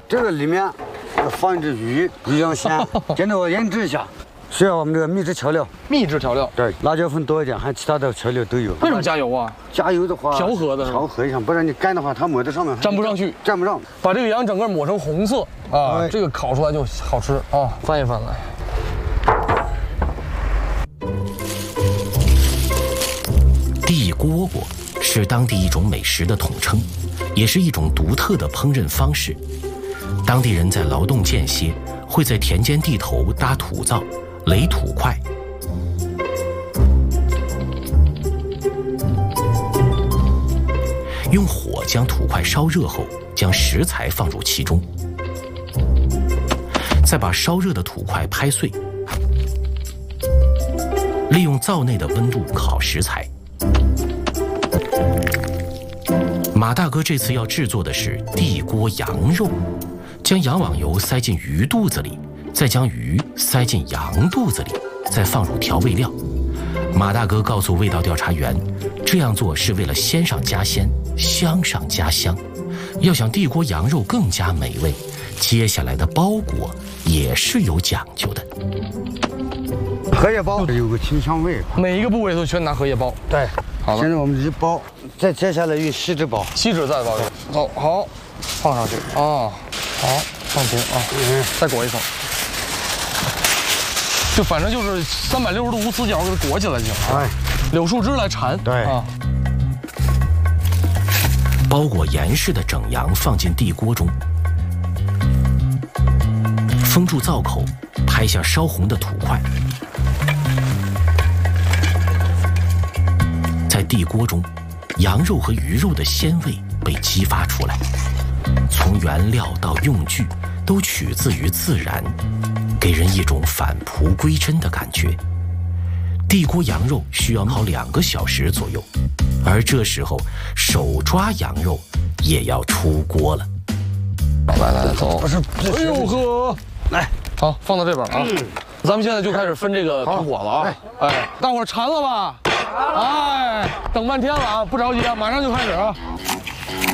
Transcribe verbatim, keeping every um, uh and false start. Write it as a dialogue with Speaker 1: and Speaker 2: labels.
Speaker 1: 这个里面要放一只鱼，鱼香鲜。现在我腌制一下，需要我们这个秘制调料。
Speaker 2: 秘制调料，
Speaker 1: 对，辣椒粉多一点，还其他的调料都有。
Speaker 2: 为什么加油啊？
Speaker 1: 加油的话，
Speaker 2: 调和的，
Speaker 1: 调和一下，不然你干的话，它抹在上面
Speaker 2: 粘不上去，
Speaker 1: 粘不上。
Speaker 2: 把这个羊整个抹成红色啊，这个烤出来就好吃啊。翻一翻来。
Speaker 3: 地蝈蝈是当地一种美食的统称，也是一种独特的烹饪方式。当地人在劳动间歇，会在田间地头搭土灶、垒土块，用火将土块烧热后，将食材放入其中，再把烧热的土块拍碎，利用灶内的温度烤食材。 马大哥这次要制作的是地锅羊肉，将羊网油塞进鱼肚子里，再将鱼塞进羊肚子里，再放入调味料。马大哥告诉味道调查员，这样做是为了鲜上加鲜，香上加香。要想地锅羊肉更加美味，接下来的包裹也是有讲究的。
Speaker 1: 荷叶包有个清香味，
Speaker 2: 每一个部位都全拿荷叶包。对。 好了，
Speaker 1: 现在我们一包，再接下来用锡纸包，
Speaker 2: 锡纸再包一个，走，好，放上去啊，好，放平啊，嗯，再裹一层，就反正就是三百六十度无死角给它裹起来就行。哎，柳树枝来缠，
Speaker 1: 对啊。
Speaker 3: 包裹严实的整羊放进地锅中，封住灶口，拍下烧红的土块。 在地锅中，羊肉和鱼肉的鲜味被激发出来，从原料到用具都取自于自然，给人一种返璞归真的感觉。地锅羊肉需要烤两个小时左右，而这时候手抓羊肉也要出锅了。
Speaker 2: 来来来，走！哎呦呵，来，好，放到这边啊。嗯、咱们现在就开始分这个苹果了啊！哎，大伙儿馋了吧？ 哎，等半天了啊，不着急啊，马上就开始啊。